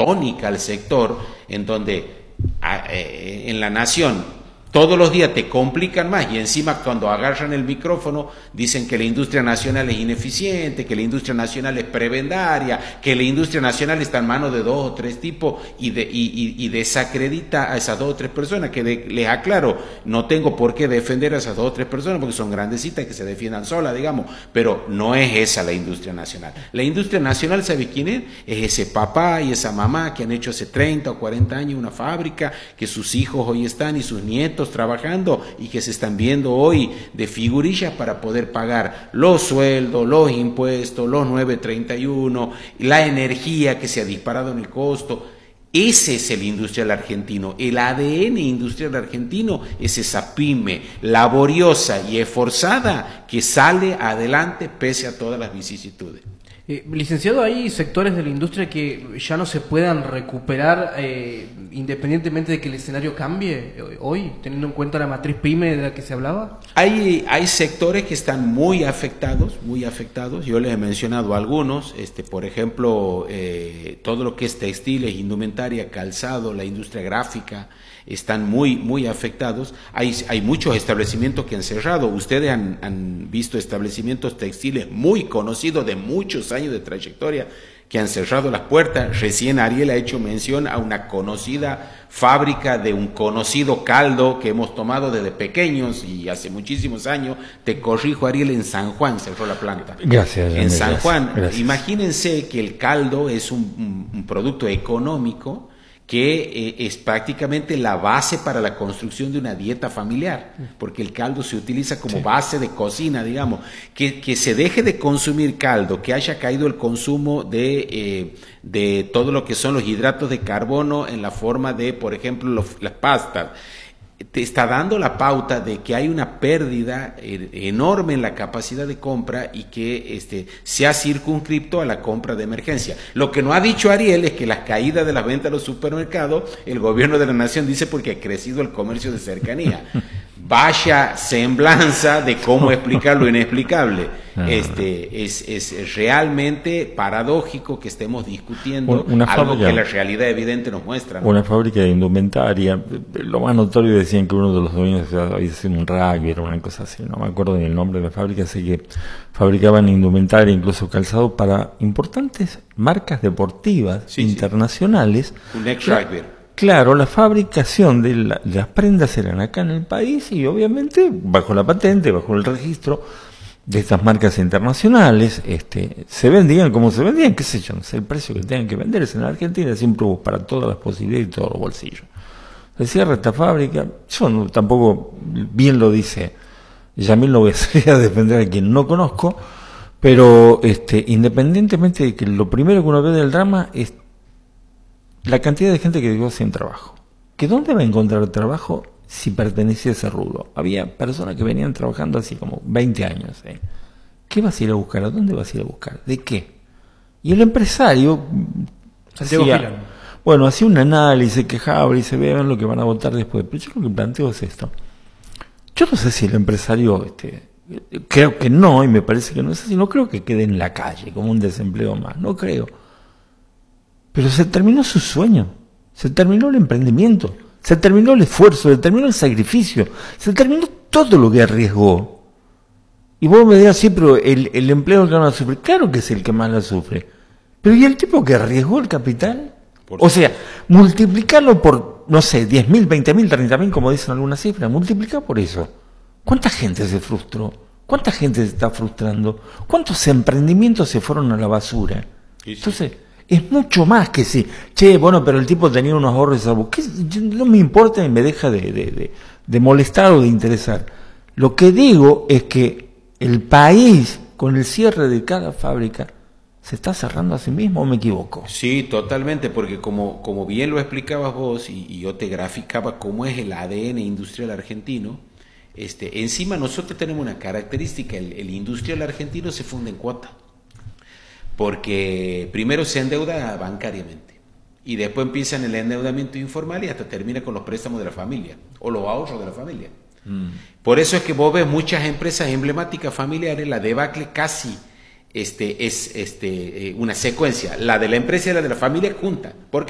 tónica al sector, en donde en La Nación todos los días te complican más y encima cuando agarran el micrófono dicen que la industria nacional es ineficiente, que la industria nacional es prebendaria, que la industria nacional está en manos de 2 o 3 tipos y desacredita a esas 2 o 3 personas, que les aclaro, no tengo por qué defender a esas 2 o 3 personas porque son grandecitas que se defiendan solas, digamos, pero no es esa la industria nacional. La industria nacional, ¿sabe quién es? Es ese papá y esa mamá que han hecho hace 30 o 40 años una fábrica, que sus hijos hoy están y sus nietos trabajando y que se están viendo hoy de figurillas para poder pagar los sueldos, los impuestos, los 931, la energía que se ha disparado en el costo. Ese es el industrial argentino. El ADN industrial argentino es esa pyme laboriosa y esforzada que sale adelante pese a todas las vicisitudes. Licenciado, ¿hay sectores de la industria que ya no se puedan recuperar independientemente de que el escenario cambie hoy, teniendo en cuenta la matriz PYME de la que se hablaba? Hay sectores que están muy afectados. Yo les he mencionado algunos, por ejemplo, todo lo que es textiles, indumentaria, calzado, la industria gráfica, están muy afectados. Hay muchos establecimientos que han cerrado. Ustedes han visto establecimientos textiles muy conocidos de muchos años de trayectoria que han cerrado las puertas. Recién Ariel ha hecho mención a una conocida fábrica de un conocido caldo que hemos tomado desde pequeños y hace muchísimos años. Te corrijo, Ariel, en San Juan cerró la planta. Gracias. En San Juan. Gracias. Imagínense que el caldo es un producto económico que es prácticamente la base para la construcción de una dieta familiar, porque el caldo se utiliza como base de cocina, digamos. Que se deje de consumir caldo, que haya caído el consumo de todo lo que son los hidratos de carbono en la forma de, por ejemplo, las pastas. Te está dando la pauta de que hay una pérdida enorme en la capacidad de compra y que se ha circunscrito a la compra de emergencia. Lo que no ha dicho Ariel es que las caídas de las ventas a los supermercados, el gobierno de la nación dice porque ha crecido el comercio de cercanía. Vaya semblanza de cómo explicar lo inexplicable. Es realmente paradójico que estemos discutiendo algo que la realidad evidente nos muestra, ¿no? Una fábrica de indumentaria, lo más notorio decían que uno de los dueños había sido un rugby o una cosa así, no me acuerdo ni el nombre de la fábrica, así que fabricaban indumentaria, incluso calzado para importantes marcas deportivas internacionales. Un ex-rugby. Claro, la fabricación de las prendas eran acá en el país y obviamente bajo la patente, bajo el registro de estas marcas internacionales, se vendían como se vendían, qué sé yo, no sé, el precio que tengan que vender es en la Argentina, siempre hubo para todas las posibilidades y todos los bolsillos. Se cierra esta fábrica, yo tampoco, bien lo dice Yamil, no voy a salir a defender a quien no conozco, pero independientemente de que lo primero que uno ve del drama es la cantidad de gente que quedó sin trabajo. ¿Que dónde va a encontrar trabajo si pertenecía a ese rubro? Había personas que venían trabajando así como 20 años. ¿Qué vas a ir a buscar? ¿A dónde vas a ir a buscar? ¿De qué? Y el empresario hacía un análisis, quejaba y se vean lo que van a votar después. Pero yo lo que planteo es esto. Yo no sé si el empresario, creo que no, y me parece que no es así, no creo que quede en la calle como un desempleo más, no creo. Pero se terminó su sueño, se terminó el emprendimiento, se terminó el esfuerzo, se terminó el sacrificio, se terminó todo lo que arriesgó. Y vos me dirás, sí, pero el empleo que van a sufrir, claro que es el que más la sufre. Pero ¿y el tipo que arriesgó el capital? O sea, multiplicarlo por, no sé, 10.000, 20.000, 30.000, como dicen algunas cifras, multiplicar por eso. ¿Cuánta gente se frustró? ¿Cuánta gente se está frustrando? ¿Cuántos emprendimientos se fueron a la basura? Entonces, es mucho más que si, pero el tipo tenía unos ahorros, que no me importa y me deja de molestar o de interesar. Lo que digo es que el país, con el cierre de cada fábrica, se está cerrando a sí mismo, ¿o me equivoco? Sí, totalmente, porque como bien lo explicabas vos y yo te graficaba cómo es el ADN industrial argentino, encima nosotros tenemos una característica, el industrial argentino se funda en cuota. Porque primero se endeuda bancariamente y después empieza en el endeudamiento informal y hasta termina con los préstamos de la familia o los ahorros de la familia. Por eso es que vos ves muchas empresas emblemáticas familiares, la debacle casi es una secuencia, la de la empresa y la de la familia junta. ¿Por qué?